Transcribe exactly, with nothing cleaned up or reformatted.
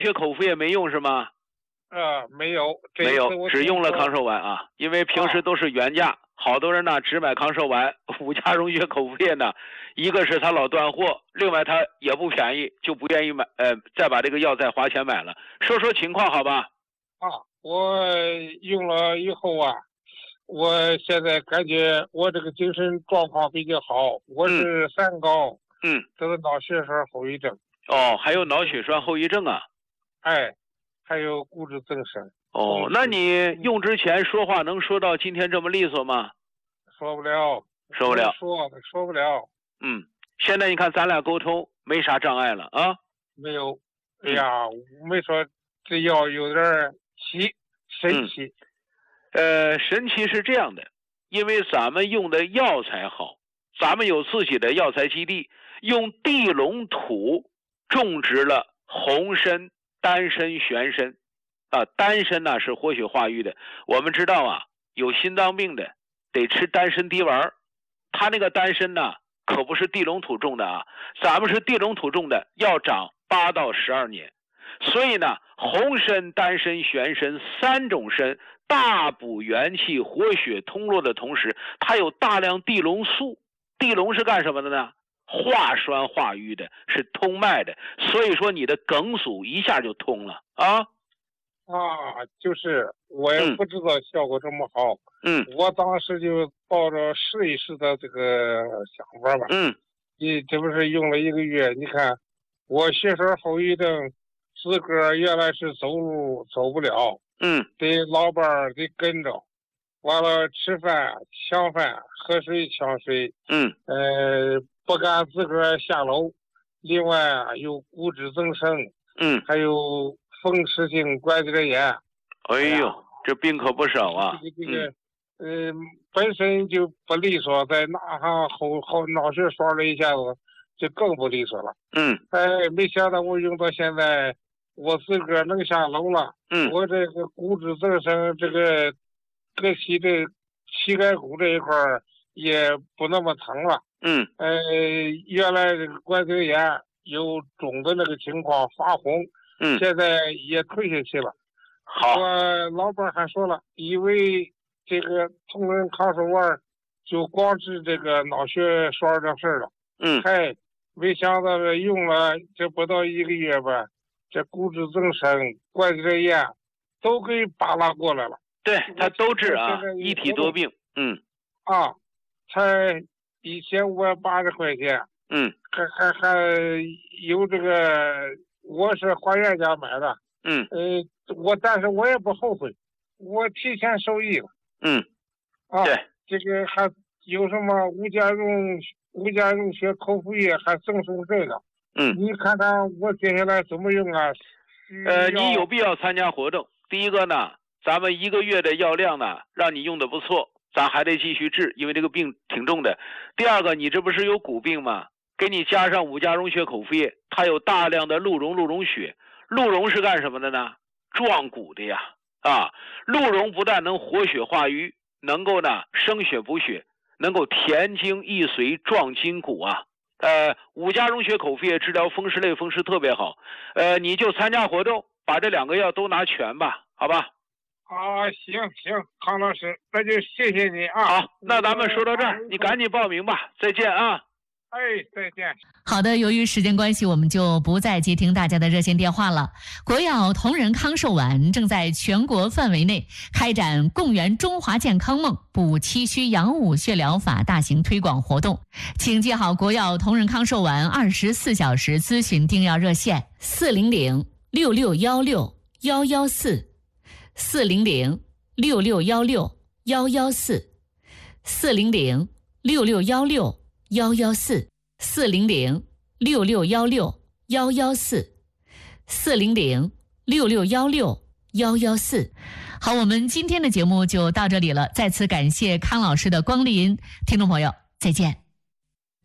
血口服液没用是吗？ 呃，没有， 没有，只用了康寿丸啊，因为平时都是原价，啊、好多人呢只买康寿丸，五加溶血口服液呢，一个是他老断货，另外他也不便宜，就不愿意买，呃，再把这个药再花钱买了。说说情况好吧？ 啊，我用了以后啊，我现在感觉我这个精神状况比较好，我是三高， 嗯， 得了脑血栓后遗症。 哦，还有脑血栓后遗症啊？ 哎。还有骨质增生。 哦，那你用之前说话能说到今天这么利索吗？ 说不了， 说不了， 说说不了。 嗯，现在你看咱俩沟通没啥障碍了啊？ 没有。哎呀，嗯、没说这药有点奇神奇、 嗯。呃，神奇是这样的，因为咱们用的药材好，咱们有自己的药材基地，用地龙土种植了红参、丹参、玄参，啊，丹参呢是活血化瘀的。我们知道啊，有心脏病的得吃丹参滴丸，他那个丹参呢可不是地龙土种的啊，咱们是地龙土种的，要长八到十二年。所以呢，红参、丹参、玄参三种参大补元气、活血通络的同时，它有大量地龙素。地龙是干什么的呢？化栓化瘀的，是通脉的，所以说你的梗阻一下就通了啊！ 啊，就是我也不知道效果这么好， 嗯， 我当时就抱着试一试的这个想法吧， 嗯， 你这不是用了一个月，你看我血栓后遗症，自个儿原来是走路走不了， 嗯， 得老伴儿得跟着，完了吃饭抢饭，喝水抢水， 嗯， 呃。不敢自个儿下楼，另外啊有骨质增生， 嗯， 还有风湿性关节炎。 哎呦，哎、这病可不少啊！ 这个这个，嗯、呃，本身就不利索，再拿上后后脑血栓了一下子，就更不利索了。 嗯， 哎，没想到我用到现在，我自个儿能下楼了。 嗯， 我这个骨质增生，这个膈气的膝盖骨这一块也不那么疼了。 嗯， 呃，原来这个关节炎有肿的那个情况发红， 嗯， 现在也退下去了。 好， 我老伴还说了，以为这个同仁康寿丸就光治这个脑血栓的事了。 嗯， 嗨，没想到用了这不到一个月吧，这骨质增生、关节炎都给扒拉过来了。 对，它都治啊，一体多病。嗯， 啊，才。一千五百八十块钱， 嗯， 还还还有这个，我是花园家买的， 嗯， 呃，我但是我也不后悔，我提前受益了， 嗯， 啊， 对， 这个还有什么五加溶五加溶血口服液还赠送这个， 嗯， 你看看我接下来怎么用啊？ 呃，你有必要参加活动。第一个呢，咱们一个月的药量呢，让你用的不错。咱还得继续治，因为这个病挺重的。第二个，你这不是有骨病吗？给你加上五加溶血口服液，它有大量的鹿茸、鹿茸血。鹿茸是干什么的呢？壮骨的呀！啊，鹿茸不但能活血化瘀，能够呢生血补血，能够填精益髓、壮筋骨啊。呃，五加溶血口服液治疗风湿类风湿特别好。呃，你就参加活动，把这两个药都拿全吧，好吧？ 啊，行行，康老师，那就谢谢你啊。 好，那咱们说到这儿，你赶紧报名吧。再见啊。 哎，再见。 好的，由于时间关系，我们就不再接听大家的热线电话了。国药同仁康寿丸正在全国范围内开展共圆中华健康梦、补气虚养五血疗法大型推广活动，请记好国药同仁康寿丸二十四小时咨询订药热线：四零零六六幺六幺幺四。四零零六六幺六幺幺四，四零零六六幺六幺幺四，四零零六六幺六幺幺四，四零零六六幺六幺幺四。好，我们今天的节目就到这里了，再次感谢康老师的光临，听众朋友，再见。